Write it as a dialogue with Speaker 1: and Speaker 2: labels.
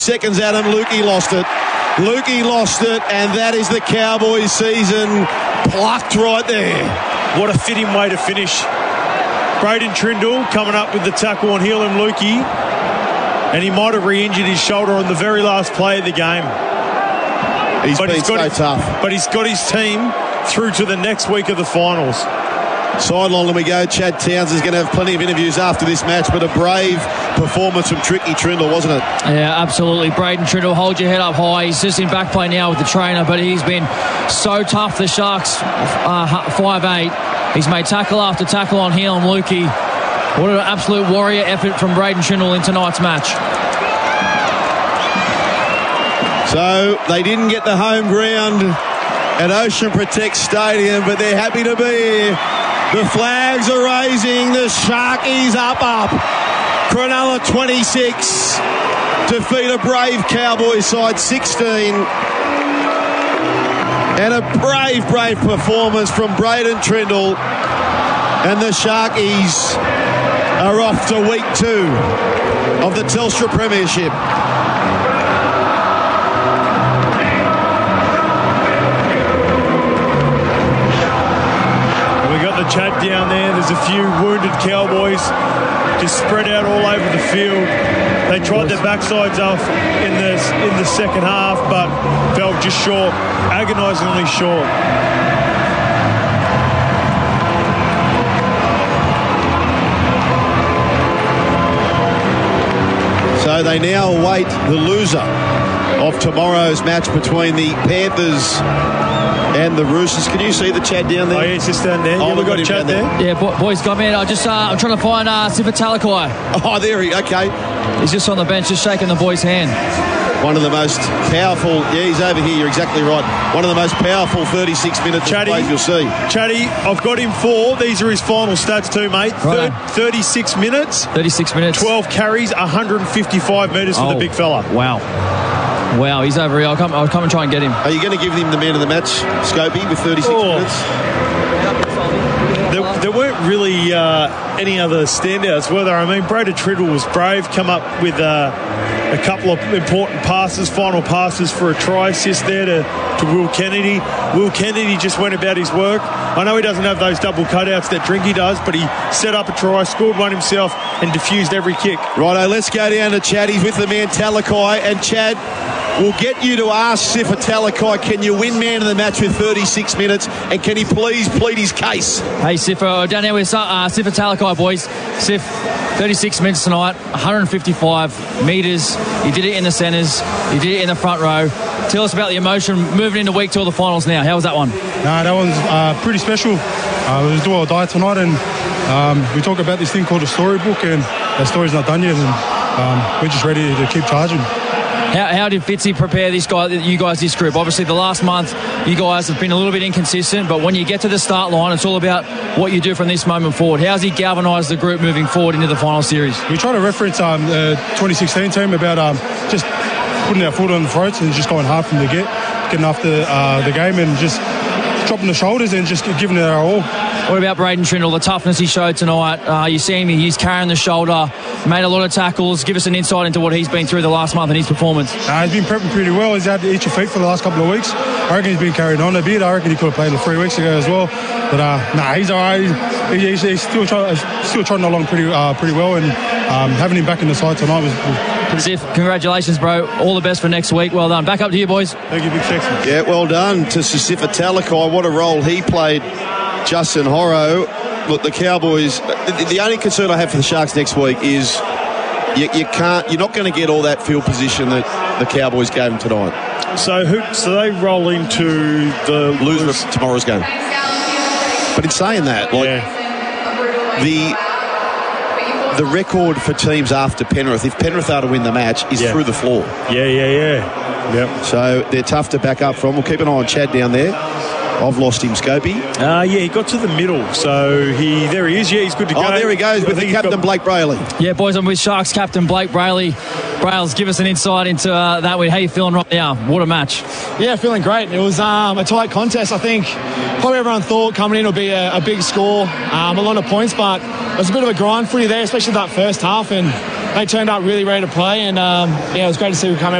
Speaker 1: seconds, Adam. Lukey lost it. And that is the Cowboys season plucked right there.
Speaker 2: What a fitting way to finish. Braden Trindle coming up with the tackle on Heilum Lukey, and he might have re-injured his shoulder on the very last play of the game.
Speaker 1: He's been so tough.
Speaker 2: But he's got his team through to the next week of the finals.
Speaker 1: Sideline we go. Chad Towns is going to have plenty of interviews after this match, but a brave performance from Tricky Trindle, wasn't it?
Speaker 3: Yeah, absolutely. Braden Trindle, hold your head up high. He's just in back play now with the trainer, but he's been so tough. The Sharks 5'8". He's made tackle after tackle on Heilum Lukey. What an absolute warrior effort from Braden Trindle in tonight's match.
Speaker 1: So they didn't get the home ground at Ocean Protect Stadium, but they're happy to be here. The flags are raising. The Sharkies up. Cronulla 26. Defeat a brave Cowboys side 16. And a brave performance from Braden Trindle. And the Sharkies are off to week 2 of the Telstra Premiership.
Speaker 2: Chat down there. There's a few wounded Cowboys just spread out all over the field. They tried their backsides off in the second half, but fell just short, agonisingly short.
Speaker 1: So they now await the loser of tomorrow's match between the Panthers and the Roosters. Can you see the Chad down there?
Speaker 2: Oh, yeah, he's just down there.
Speaker 1: Oh,
Speaker 2: we've got Chad there.
Speaker 3: Yeah, boys, got me. I'm trying to find Sifa Talakai.
Speaker 1: Oh, there he. Okay.
Speaker 3: He's just on the bench, just shaking the boy's hand.
Speaker 1: One of the most powerful. Yeah, he's over here. You're exactly right. One of the most powerful 36-minute plays you'll see.
Speaker 2: Chatty, I've got him 4. These are his final stats too, mate.
Speaker 3: Right.
Speaker 2: 36 minutes.
Speaker 3: 36 minutes.
Speaker 2: 12 carries, 155 metres for the big fella.
Speaker 3: Wow, he's over here. I'll come and try and get him.
Speaker 1: Are you going to give him the man of the match, Scopey, with 36 minutes?
Speaker 2: There weren't really any other standouts, were there? I mean, Braden Trindle was brave, come up with a couple of important passes, final passes for a try assist there to Will Kennedy. Will Kennedy just went about his work. I know he doesn't have those double cutouts that Drinky does, but he set up a try, scored one himself, and diffused every kick.
Speaker 1: Righto, let's go down to Chad. He's with the man Talakai, and Chad, we'll get you to ask Sifa Talakai, can you win man of the match with 36 minutes, and can he please plead his case?
Speaker 3: Hey, Sifa, down there with Sifa Talakai, boys. Sif, 36 minutes tonight, 155 metres. You did it in the centres. You did it in the front row. Tell us about the emotion moving into week 2 of the finals now. How was that one?
Speaker 4: That one's pretty special. It was do or die tonight, and we talk about this thing called a storybook, and that story's not done yet, and we're just ready to keep charging.
Speaker 3: How did Fitzy prepare this group? Obviously, the last month, you guys have been a little bit inconsistent, but when you get to the start line, it's all about what you do from this moment forward. How's he galvanised the group moving forward into the final series?
Speaker 4: We try to reference the 2016 team about just putting our foot on the throats and just going hard from the getting after the game and just dropping the shoulders and just giving it our all.
Speaker 3: What about Braden Trindle, the toughness he showed tonight? You see him, he's carrying the shoulder, made a lot of tackles. Give us an insight into what he's been through the last month and his performance.
Speaker 4: He's been prepping pretty well. He's had to eat your feet for the last couple of weeks. I reckon he's been carried on a bit. I reckon he could have played 3 weeks ago as well. But he's all right. He's still trotting along pretty well, and having him back in the side tonight was
Speaker 3: Sif, congratulations, bro. All the best for next week. Well done. Back up to you, boys.
Speaker 4: Thank you, Big Sexton.
Speaker 1: Yeah, well done to Sifa Talakai. What a role he played. Justin Horro. Look, the Cowboys, the only concern I have for the Sharks next week is you're not going to get all that field position that the Cowboys gave them tonight.
Speaker 2: So they roll into the
Speaker 1: loser of tomorrow's game. But in saying that, the record for teams after Penrith, if Penrith are to win the match, is through the floor.
Speaker 2: Yeah. Yep.
Speaker 1: So they're tough to back up from. We'll keep an eye on Chad down there. I've lost him, Scopey.
Speaker 2: He got to the middle. So there he is. Yeah, he's good to go.
Speaker 1: Oh, there he goes with the captain, Blake Brayley.
Speaker 3: Yeah, boys, I'm with Sharks captain Blake Brayley. Brails, give us an insight into that. How are you feeling right now? What a match.
Speaker 5: Yeah, feeling great. It was a tight contest. I think probably everyone thought coming in would be a big score, a lot of points, but it was a bit of a grind footy there, especially that first half, and they turned up really ready to play, and it was great to see them come out